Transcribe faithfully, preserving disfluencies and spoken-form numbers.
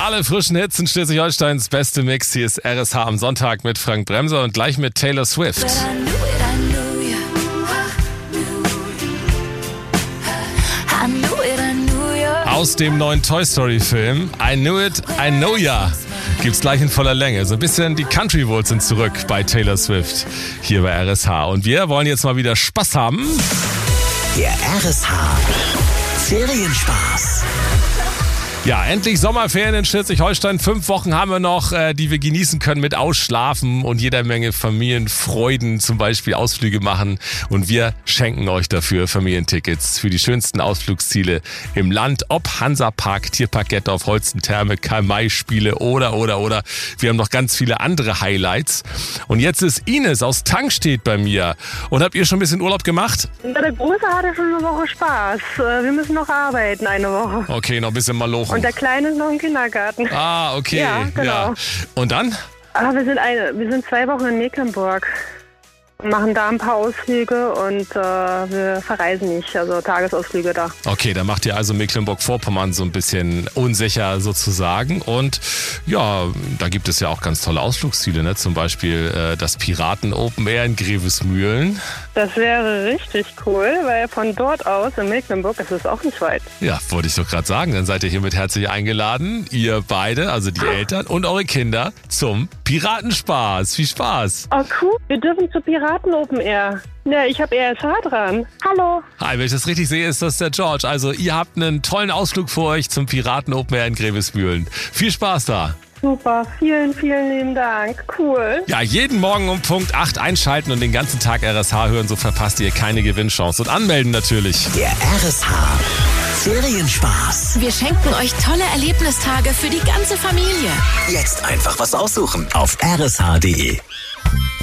Alle frischen Hits in Schleswig-Holsteins beste Mix. Hier ist R S H am Sonntag mit Frank Bremser und gleich mit Taylor Swift. Aus dem neuen Toy Story Film I Knew It, I Know Ya gibt's gleich in voller Länge. So ein bisschen die Country Wurzeln sind zurück bei Taylor Swift hier bei R S H. Und wir wollen jetzt mal wieder Spaß haben. Der R S H Ferienspaß. Ja, endlich Sommerferien in Schleswig-Holstein. Fünf Wochen haben wir noch, äh, die wir genießen können mit Ausschlafen und jeder Menge Familienfreuden, zum Beispiel Ausflüge machen. Und wir schenken euch dafür Familientickets für die schönsten Ausflugsziele im Land. Ob Hansapark, Tierpark Gettorf, Holstentherme, Karl-May-Spiele oder, oder, oder. Wir haben noch ganz viele andere Highlights. Und jetzt ist Ines aus Tangstedt bei mir. Und habt ihr schon ein bisschen Urlaub gemacht? Ja, der Große hatte schon eine Woche Spaß. Wir müssen noch arbeiten, eine Woche. Okay, noch ein bisschen malochen. Und der Kleine ist noch im Kindergarten. Ah, okay. Ja, genau. Ja. Und dann? Ah, wir sind eine, wir sind zwei Wochen in Mecklenburg. Machen da ein paar Ausflüge und äh, wir verreisen nicht, also Tagesausflüge da. Okay, dann macht ihr also Mecklenburg-Vorpommern so ein bisschen unsicher sozusagen. Und ja, da gibt es ja auch ganz tolle Ausflugsziele, ne? Zum Beispiel äh, das Piraten Open Air in Grevesmühlen. Das wäre richtig cool, weil von dort aus in Mecklenburg ist es auch nicht weit. Ja, wollte ich doch gerade sagen. Dann seid ihr hiermit herzlich eingeladen, ihr beide, also die Eltern und eure Kinder, zum Piratenspaß. Viel Spaß. Oh cool, wir dürfen zu Piraten Open Air. Ja, ich habe R S H dran. Hallo. Hi, wenn ich das richtig sehe, ist das der George. Also ihr habt einen tollen Ausflug vor euch zum Piraten Open Air in Grevesmühlen. Viel Spaß da. Super, vielen, vielen lieben Dank. Cool. Ja, jeden Morgen um Punkt acht einschalten und den ganzen Tag R S H hören, so verpasst ihr keine Gewinnchance. Und anmelden natürlich. Der R S H Ferienspaß. Wir schenken euch tolle Erlebnistage für die ganze Familie. Jetzt einfach was aussuchen auf r s h punkt d e.